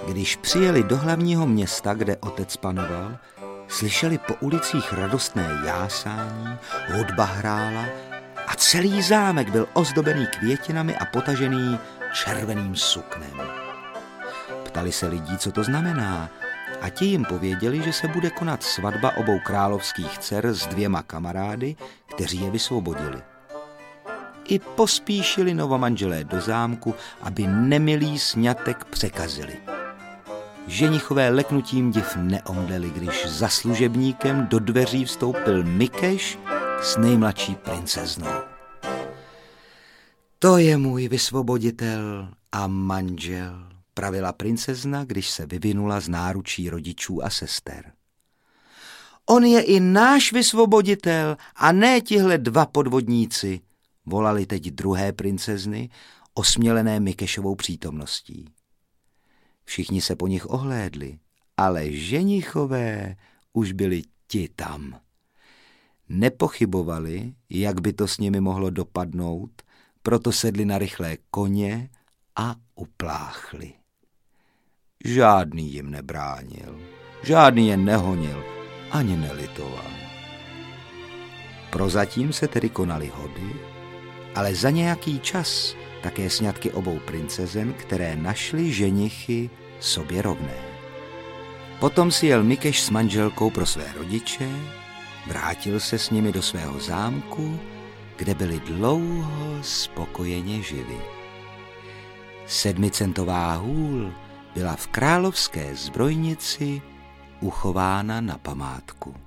Když přijeli do hlavního města, kde otec panoval, slyšeli po ulicích radostné jásání, hudba hrála a celý zámek byl ozdobený květinami a potažený červeným suknem. Ptali se lidí, co to znamená, a ti jim pověděli, že se bude konat svatba obou královských dcer s 2 kamarády, kteří je vysvobodili. I pospíšili novomanželé do zámku, aby nemilý sňatek překazili. Ženichové leknutím div neomdleli, když za služebníkem do dveří vstoupil Mikeš s nejmladší princeznou. To je můj vysvoboditel a manžel, pravila princezna, když se vyvinula z náručí rodičů a sester. On je i náš vysvoboditel a ne tihle 2 podvodníci, volali teď druhé princezny, osmělené Mikešovou přítomností. Všichni se po nich ohlédli, ale ženichové už byli ti tam. Nepochybovali, jak by to s nimi mohlo dopadnout, proto sedli na rychlé koně a upláchli. Žádný jim nebránil, žádný je nehonil, ani nelitoval. Prozatím se tedy konaly hody, ale za nějaký čas také sňatky obou princezen, které našly ženichy sobě rovné. Potom si jel Mikeš s manželkou pro své rodiče, vrátil se s nimi do svého zámku, kde byli dlouho spokojeně žili. 7centová hůl byla v královské zbrojnici uchována na památku.